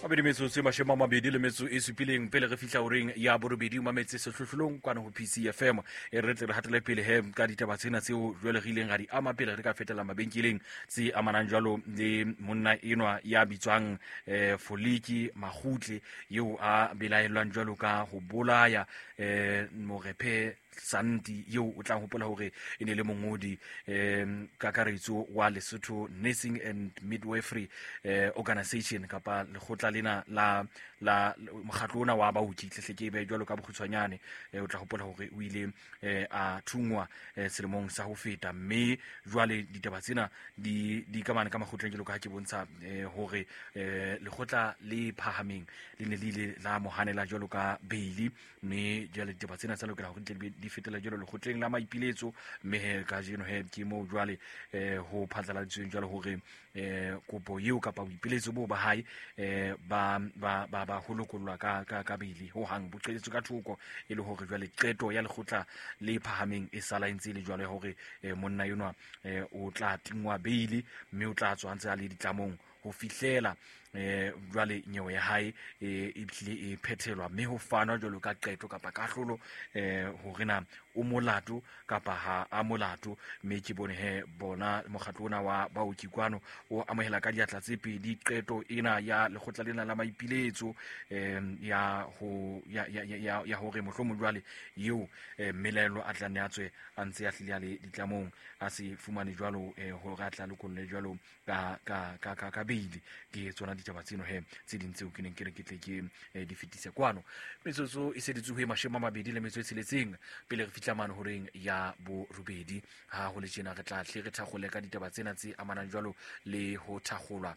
Kabedi metsotso mashome a mabedi le metso e supileng pele re fihla oreng ya borobedi o mametse sehlohlolong kwana ho PCFM re tle re hatele pele he ka ditaba tsena tseo jwalegileng ga di ama pele re ka fetela mabenkeleng tse amanang jwalo le monna enwa ya bitswang Foliki Mahutle yeo a belaelwang jwalo ka ho bolaya Morepe Santi yeo o tla hopola hore e ne le mongodi kakaretso wa Lesotho Nursing and Midwifery Organization kapa lekgotla lena la mokgatlo ona wa baoki tlehle ke be jwalo ka bokgutshwanyane o tla hopola hore o ile a thungwa selemong sa ho feta mme jwale ditaba tsena di kamane ka makgotleng jelo ka ha ke bontsha hore lekgotla le phahameng le ne le la mohanela jwalo ka beili mme jwale ditaba tsena tsa lokela hore di fetela jwalo lekgotleng la maipiletso mme ka jeno he ke mo jwale ho phatlaladitsweng jwalo hore kopo yeo kapa boipiletso bo ba hae ba holokollwa ka beili ho hang boqeletso ka thoko e le hore jwale qeto ya lekgotla le phahameng e sala ntse le jwale hore monna yona o tla tingwa beili mme o tla tswa ntse a le ditlamong ho fihlela jwale nyewe ya hae e bile e phethelwa mme ho fanwa jwalo ka qeto kapa kahlolo hore na o molato kapa ha a molato mme ke bone he bona mokgatlo ona wa baoki kwano o amohela ka diatla tse pedi qeto ena ya lekgotla lena la maipiletso ya hore mohlomong jwale yeo melelo a tla neatswe a ntse a hlile a le ditlamong a se fumane jwalo hore a tla lokolle jwalo ka beili ke tsona ditaba tseno he tse ding tseo ke neng ke re ke tle ke di fetise kwano metsotso e seditswe ho mashome a mabedi le metso e tsheletseng pele re fihla mane horeng ya bo robedi ha ho le tjena re tla hle re thakgole ka ditaba tsena tse amanang jwalo le ho thakgolwa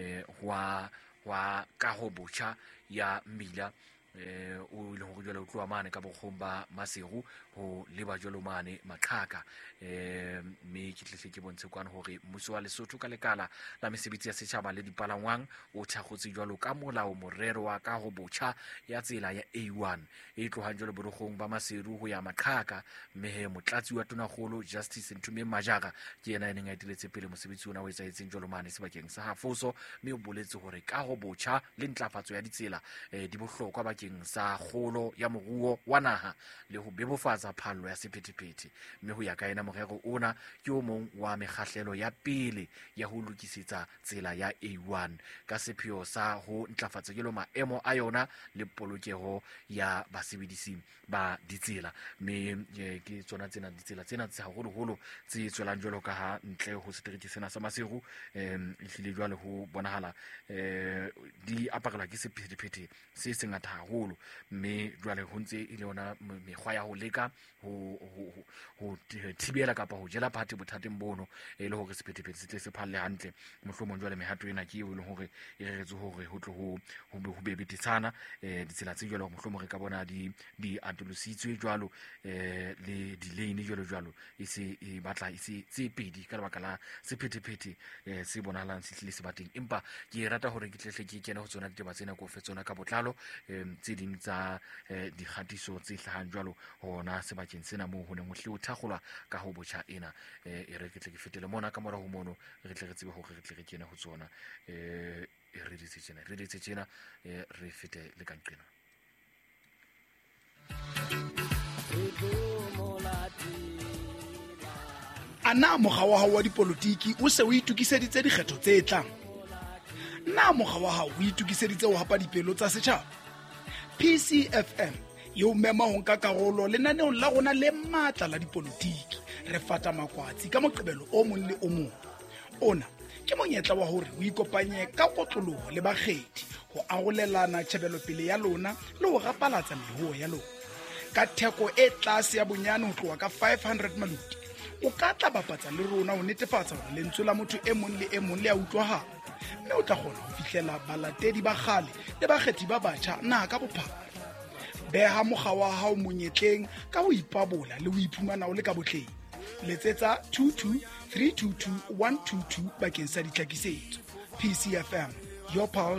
wa ka ho botjha ya mmila o ile ho jwalo tloa mane ka bokgong ba Maseru ho leba jwalo mane Maqhaka mme ke tle ke bontshe kwana hore mmuso wa Lesotho ka lekala la mesebetsi ya setjhaba le dipalangwang o thakgotse jwalo ka molao morero wa ka ho botjha ya tsela ya A1 e tlohang jwalo borogong ba Maseru ho ya Maqhaka mme he motlatsi wa tonakgolo Justice Ntumi Majaka ke yena ene ngaiteletse pele mosebetsi ona o etsaetseng jwalo mane sebakeng sa Hafoso mme o boletse hore ka ho botjha le ntlafatso ya ditsela di bohlokwa bakeng sa kgolo ya moruo wa naha le ho bebofatsa phallo ya sephethephethe mme ho ya ka ena morero ona ke o mong wa mekgahlelo ya pele ya ho lokisetsa tsela ya A1 ka sepheo sa ho ntlafatsa jelo maemo a yona le polokeho ya basebedisi ba ditsela mme ke tsona tsena ditsela tsena tse haholo tse tswelang jwalo ka ha ntle ho setereke sena sa Maseru ehlile jwale ho bonahala di aparelwa ke sephethephethe se sengata haholo mme jwale ho ntse ile ona mekgwa ya ho leka ho thibela kapa ho jela phathe bothateng bono e le hore sephethephethe se tle se phalle hantle mohlomong jwale mehato ena ke eo le hore e reretswe hore ho tlo ho bebetetsana ditsela tse jwalo mohlomong re ka bona di atolositswe jwalo le di-lane jwalo e se e batla e se tse pedi ka lebaka la sephethephethe se bonahalang se hlile se bateng empa ke rata hore ke tle ke kene ho tsona ditaba tsena ko fe tsona ka botlalo tse ding tsa dikgatiso tse hlahang jwalo hona sebakeng sena moo ho neng ho hle o thakgolwa ka ho botjha ena e re ke tle ke fetele mona ka mora ho mono re tle re tsebe hore re tle re kene ho tsona re ditse tjena re fete le ka nqena ana mokga wa hao wa dipolotiki o se o itukiseditse dikgetho tse tlang na mokga wa hao o itukiseditse ho hapa dipelo tsa setjhaba PCFM yo mema ho nka karolo lenaneong la rona le matla la dipolotiki re fata makwatsi ka moqebelo o mong le o mong ona ke monyetla wa hore o ikopanye ka kotloloho le bakgethi ho arolelana tjhebelo pele ya lona le ho rapalatsa mehuo ya lona ka theko e tlase ya bonyane ho tloha ka 500 maluti o ka tla bapatsa le rona ho netefatsa hore lentswe la motho e mong le e mong le a utlwahala mme o tla kgona ho fihlela balatedi ba kgale le bakgethi ba batjha naha ka bophara beha mokga wa hao monyetleng ka ho ipabola le ho iphumana o le ka botleng letsetsa 22 322 122 bakeng sa ditlhakisetso PCFM your pulse